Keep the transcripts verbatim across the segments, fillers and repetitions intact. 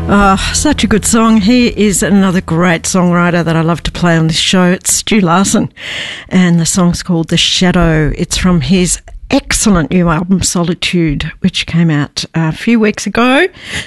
Oh, such a good song. He is another great songwriter that I love to play on this show. It's Stu Larsen, and the song's called The Shadow. It's from his excellent new album, Solitude, which came out a few weeks ago.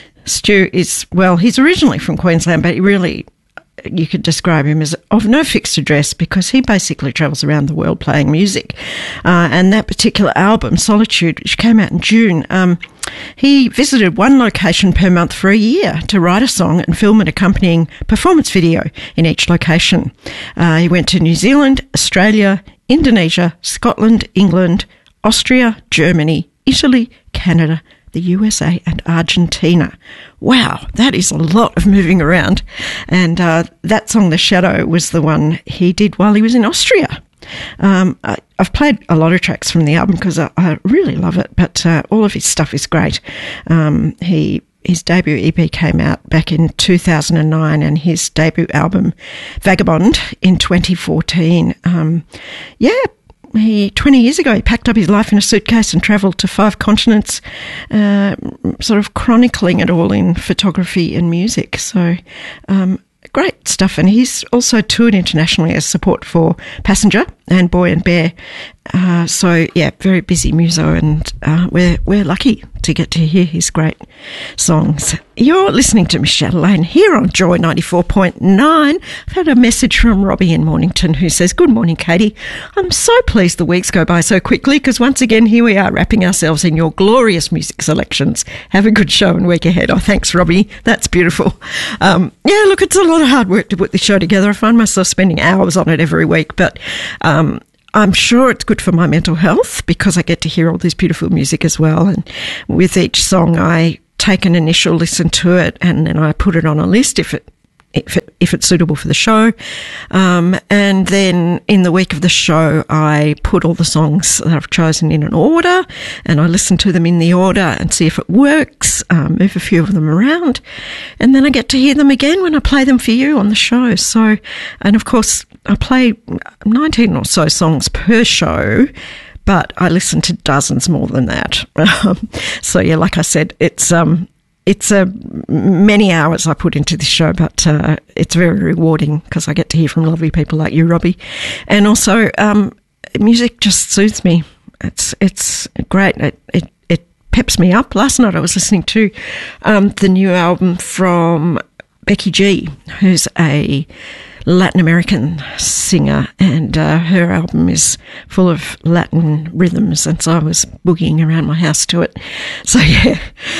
Stu is, well, he's originally from Queensland, but he really, you could describe him as of no fixed address because he basically travels around the world playing music. Uh, and that particular album, Solitude, which came out in June, um, he visited one location per month for a year to write a song and film an accompanying performance video in each location. Uh, he went to New Zealand, Australia, Indonesia, Scotland, England, Austria, Germany, Italy, Canada, the U S A and Argentina. Wow, that is a lot of moving around. And uh, that song, The Shadow, was the one he did while he was in Austria. Um, I, I've played a lot of tracks from the album because I, I really love it, but uh, all of his stuff is great. Um, he his debut E P came out back in two thousand nine and his debut album, Vagabond, in twenty fourteen. Um, yeah, He, twenty years ago, he packed up his life in a suitcase and travelled to five continents, uh, sort of chronicling it all in photography and music. So, um, great stuff. And he's also toured internationally as support for Passenger and Boy and Bear. Uh, so, yeah, very busy muso, and uh, we're we're lucky to get to hear his great songs. You're listening to Michelle Lane here on Joy ninety-four point nine. I've had a message from Robbie in Mornington who says, "Good morning, Katie. I'm so pleased the weeks go by so quickly because once again here we are wrapping ourselves in your glorious music selections. Have a good show and week ahead." Oh, thanks, Robbie. That's beautiful. Um, yeah, look, it's a lot of hard work to put this show together. I find myself spending hours on it every week, but um, I'm sure it's good for my mental health because I get to hear all this beautiful music as well. And with each song, I take an initial listen to it and then I put it on a list if it if it, if it's suitable for the show. Um, and then in the week of the show, I put all the songs that I've chosen in an order and I listen to them in the order and see if it works, um, move a few of them around. And then I get to hear them again when I play them for you on the show. So, and of course, I play nineteen or so songs per show, but I listen to dozens more than that. Um, so, yeah, like I said, it's... um. It's uh, many hours I put into this show, but uh, it's very rewarding because I get to hear from lovely people like you, Robbie. And also, um, music just soothes me. It's it's great. It, it it peps me up. Last night I was listening to um, the new album from Becky G, who's a Latin American singer, and uh, her album is full of Latin rhythms, and so I was boogieing around my house to it. So, yeah.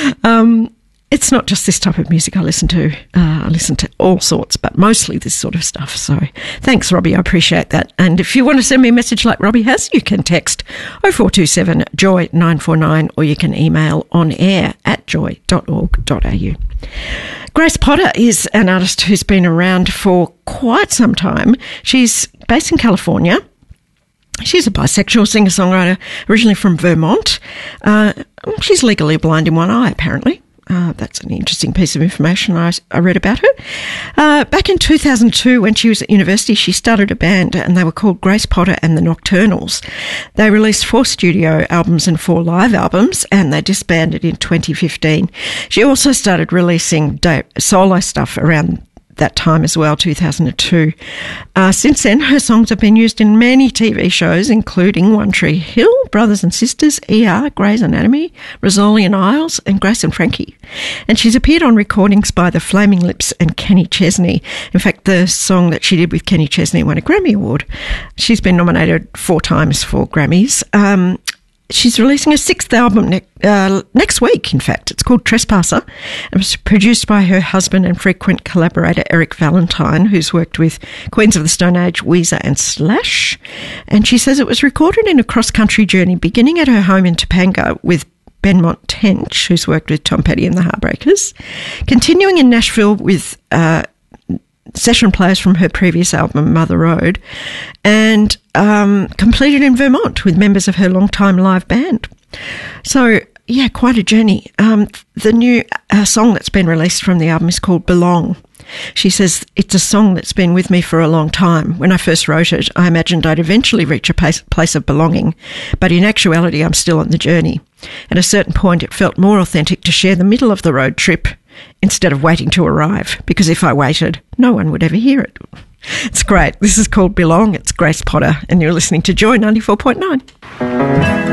Um, It's not just this type of music I listen to. Uh, I listen to all sorts, but mostly this sort of stuff. So thanks, Robbie. I appreciate that. And if you want to send me a message like Robbie has, you can text oh four two seven joy nine four nine or you can email on air at joy dot org dot a u. Grace Potter is an artist who's been around for quite some time. She's based in California. She's a bisexual singer-songwriter, originally from Vermont. Uh, she's legally blind in one eye, apparently. Uh, that's an interesting piece of information I, I read about her. Uh, back in two thousand two, when she was at university, she started a band and they were called Grace Potter and the Nocturnals. They released four studio albums and four live albums and they disbanded in twenty fifteen. She also started releasing day- solo stuff around that time as well, two thousand two. Uh, since then, her songs have been used in many T V shows, including One Tree Hill, Brothers and Sisters, E R, Grey's Anatomy, Rizzoli and Isles, and Grace and Frankie. And she's appeared on recordings by the Flaming Lips and Kenny Chesney. In fact, the song that she did with Kenny Chesney won a Grammy Award. She's been nominated four times for Grammys. Um, She's releasing a sixth album ne- uh, next week, in fact. It's called Trespasser. It was produced by her husband and frequent collaborator, Eric Valentine, who's worked with Queens of the Stone Age, Weezer and Slash. And she says it was recorded in a cross-country journey, beginning at her home in Topanga with Benmont Tench, who's worked with Tom Petty and the Heartbreakers, continuing in Nashville with uh, session players from her previous album, Mother Road, and um, completed in Vermont with members of her longtime live band. So, yeah, quite a journey. Um, the new uh, song that's been released from the album is called Belong. She says, it's a song that's been with me for a long time. When I first wrote it, I imagined I'd eventually reach a place, place of belonging, but in actuality, I'm still on the journey. At a certain point, it felt more authentic to share the middle of the road trip instead of waiting to arrive, because if I waited, no one would ever hear it. It's great. This is called Belong. It's Grace Potter, and you're listening to Joy ninety-four point nine.